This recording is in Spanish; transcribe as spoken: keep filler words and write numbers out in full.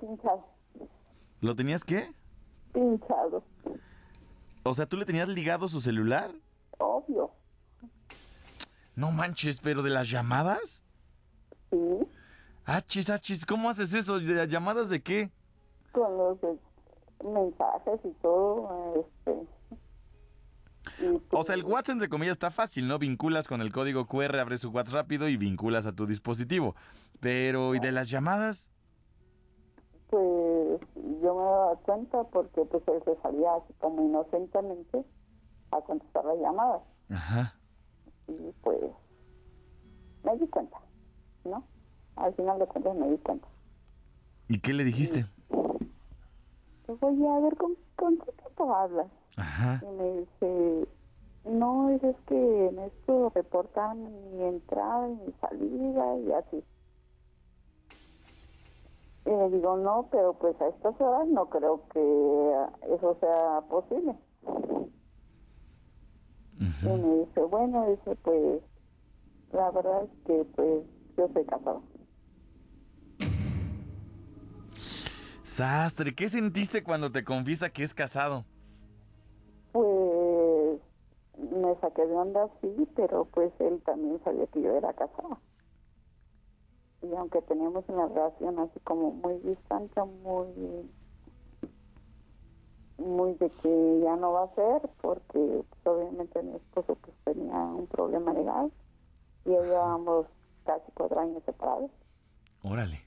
pinchado. ¿Lo tenías qué? Pinchado. O sea, ¿tú le tenías ligado su celular? Obvio. No manches, ¿pero de las llamadas? Sí. Achis, achis, ¿cómo haces eso? ¿De llamadas de qué? Con los de mensajes y todo, este... Y O sea, el WhatsApp, entre comillas, está fácil, ¿no? Vinculas con el código Q R, abres su WhatsApp rápido y vinculas a tu dispositivo. Pero, ¿y de las llamadas? Pues yo me daba cuenta porque pues él se salía así como inocentemente a contestar las llamadas. Ajá. Y pues me di cuenta, ¿no? Al final de cuentas me di cuenta. ¿Y qué le dijiste? Pues voy a ver con, con qué tanto hablas. Ajá. Y me dice, no, es, es que necesito reportar mi entrada y mi salida y así. Y le digo, no, pero pues a estas horas no creo que eso sea posible. Uh-huh. Y me dice, bueno, dice, pues, la verdad es que, pues, yo soy casado. Sastre, ¿qué sentiste cuando te confiesa que es casado? Pues, me saqué de onda, sí, pero pues él también sabía que yo era casada. Y aunque teníamos una relación así como muy distante, muy, muy de que ya no va a ser, porque pues, obviamente mi esposo pues tenía un problema legal y ya llevábamos casi cuatro años separados. Órale.